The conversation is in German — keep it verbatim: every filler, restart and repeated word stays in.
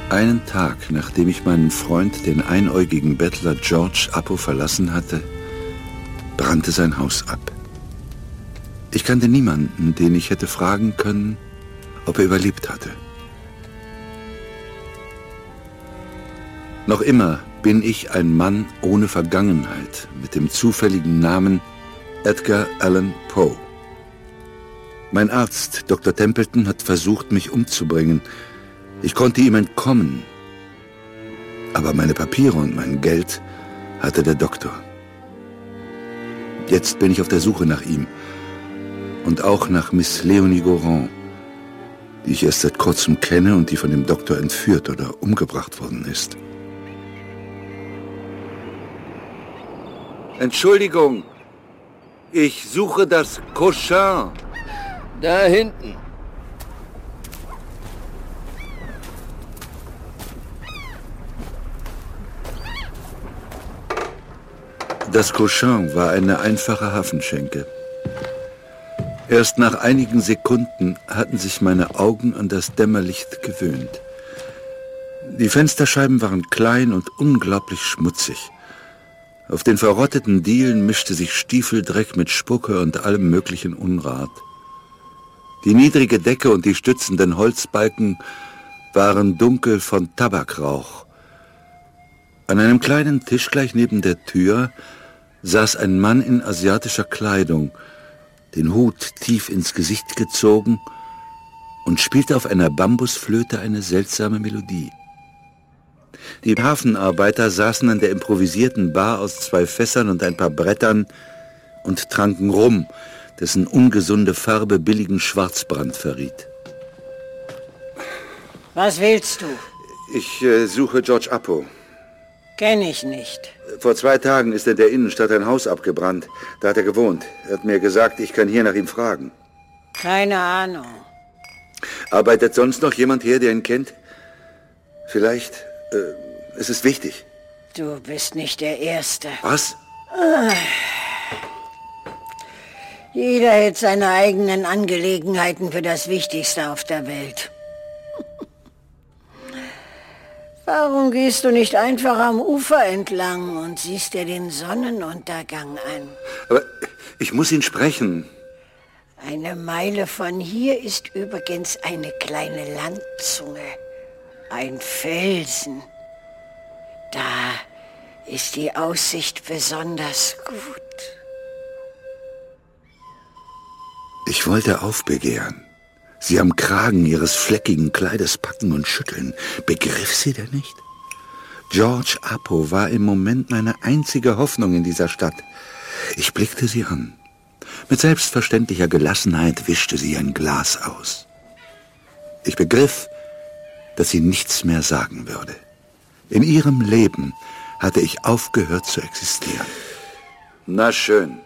Einen Tag, nachdem ich meinen Freund, den einäugigen Bettler George Appo, verlassen hatte, brannte sein Haus ab. Ich kannte niemanden, den ich hätte fragen können, ob er überlebt hatte. Noch immer bin ich ein Mann ohne Vergangenheit mit dem zufälligen Namen Edgar Allan Poe. Mein Arzt, Doktor Templeton, hat versucht, mich umzubringen. Ich konnte ihm entkommen. Aber meine Papiere und mein Geld hatte der Doktor. Jetzt bin ich auf der Suche nach ihm. Und auch nach Miss Leonie Goran, die ich erst seit kurzem kenne und die von dem Doktor entführt oder umgebracht worden ist. Entschuldigung, ich suche das Cochin. Da hinten. Das Cochin war eine einfache Hafenschenke. Erst nach einigen Sekunden hatten sich meine Augen an das Dämmerlicht gewöhnt. Die Fensterscheiben waren klein und unglaublich schmutzig. Auf den verrotteten Dielen mischte sich Stiefeldreck mit Spucke und allem möglichen Unrat. Die niedrige Decke und die stützenden Holzbalken waren dunkel von Tabakrauch. An einem kleinen Tisch gleich neben der Tür saß ein Mann in asiatischer Kleidung, den Hut tief ins Gesicht gezogen, und spielte auf einer Bambusflöte eine seltsame Melodie. Die Hafenarbeiter saßen an der improvisierten Bar aus zwei Fässern und ein paar Brettern und tranken Rum, dessen ungesunde Farbe billigen Schwarzbrand verriet. Was willst du? Ich äh, suche George Appo. Kenn ich nicht. Vor zwei Tagen ist in der Innenstadt ein Haus abgebrannt. Da hat er gewohnt. Er hat mir gesagt, ich kann hier nach ihm fragen. Keine Ahnung. Arbeitet sonst noch jemand hier, der ihn kennt? Vielleicht. Äh, es ist wichtig. Du bist nicht der Erste. Was? Jeder hält seine eigenen Angelegenheiten für das Wichtigste auf der Welt. Warum gehst du nicht einfach am Ufer entlang und siehst dir den Sonnenuntergang an? Aber ich muss ihn sprechen. Eine Meile von hier ist übrigens eine kleine Landzunge. Ein Felsen. Da ist die Aussicht besonders gut. Ich wollte aufbegehren, sie am Kragen ihres fleckigen Kleides packen und schütteln. Begriff sie denn nicht? George Appo war im Moment meine einzige Hoffnung in dieser Stadt. Ich blickte sie an. Mit selbstverständlicher Gelassenheit wischte sie ein Glas aus. Ich begriff, dass sie nichts mehr sagen würde. In ihrem Leben hatte ich aufgehört zu existieren. Na schön.